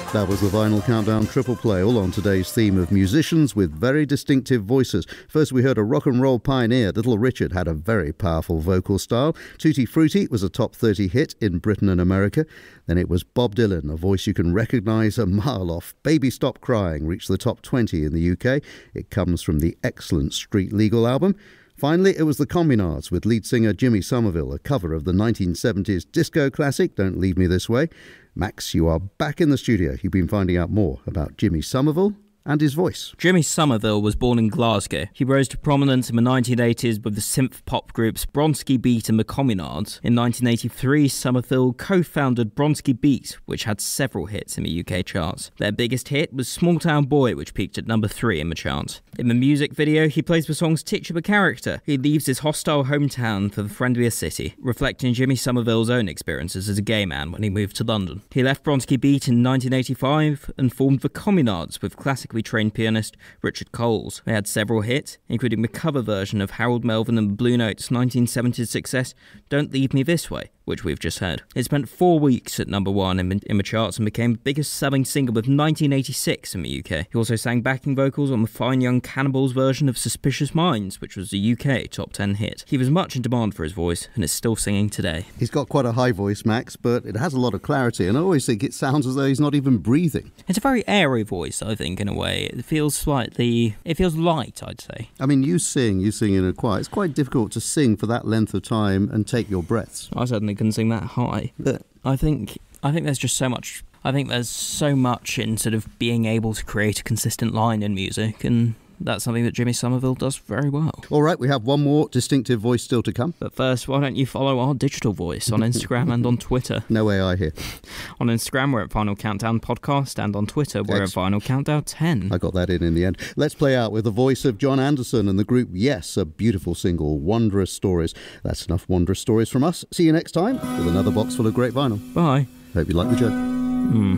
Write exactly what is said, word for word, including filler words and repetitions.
That was the Vinyl Countdown Triple Play, all on today's theme of musicians with very distinctive voices. First we heard a rock and roll pioneer. Little Richard had a very powerful vocal style. Tutti Frutti was a top thirty hit in Britain and America. Then it was Bob Dylan, a voice you can recognise a mile off. Baby Stop Crying reached the top twenty in the U K. It comes from the excellent Street Legal album. Finally, it was the Communards with lead singer Jimmy Somerville, a cover of the nineteen seventies disco classic, Don't Leave Me This Way. Max, you are back in the studio. You've been finding out more about Jimmy Somerville and his voice. Jimmy Somerville was born in Glasgow. He rose to prominence in the nineteen eighties with the synth pop groups Bronski Beat and the Communards. In nineteen eighty-three, Somerville co-founded Bronski Beat, which had several hits in the U K charts. Their biggest hit was Small Town Boy, which peaked at number three in the charts. In the music video, he plays the song's titular character. He leaves his hostile hometown for the friendlier city, reflecting Jimmy Somerville's own experiences as a gay man when he moved to London. He left Bronski Beat in nineteen eighty-five and formed the Communards with classically trained pianist Richard Coles. They had several hits, including the cover version of Harold Melvin and the Blue Notes' nineteen seventies success Don't Leave Me This Way, which we've just heard. It spent four weeks at number one in, in the charts and became the biggest selling single of nineteen eighty-six in the U K. He also sang backing vocals on the Fine Young Cannibals version of Suspicious Minds, which was a U K top ten hit. He was much in demand for his voice and is still singing today. He's got quite a high voice, Max, but it has a lot of clarity, and I always think it sounds as though he's not even breathing. It's a very airy voice, I think, in a way. It feels slightly... It feels light, I'd say. I mean, you sing, you sing in a choir. It's quite difficult to sing for that length of time and take your breaths. I certainly couldn't sing that high, but I think I think there's just so much... I think there's so much in sort of being able to create a consistent line in music, and that's something that Jimmy Somerville does very well. All right, we have one more distinctive voice still to come. But first, why don't you follow our digital voice on Instagram and on Twitter? No A I here. On Instagram, we're at Vinyl Countdown Podcast, and on Twitter, we're Excellent. at Vinyl Countdown ten. I got that in in the end. Let's play out with the voice of John Anderson and the group Yes, a beautiful single, Wondrous Stories. That's enough wondrous stories from us. See you next time with another box full of great vinyl. Bye. Hope you like the joke. Hmm.